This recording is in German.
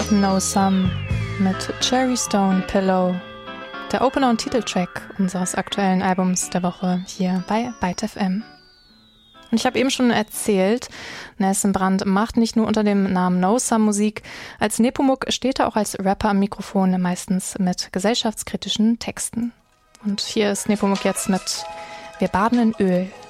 No Some mit Cherry Stone Pillow, der Opener und Titeltrack unseres aktuellen Albums der Woche hier bei Byte FM. Und ich habe eben schon erzählt, Nelson Brand macht nicht nur unter dem Namen No Some Musik. Als Nepomuk steht er auch als Rapper am Mikrofon, meistens mit gesellschaftskritischen Texten. Und hier ist Nepomuk jetzt mit Wir baden in Öl.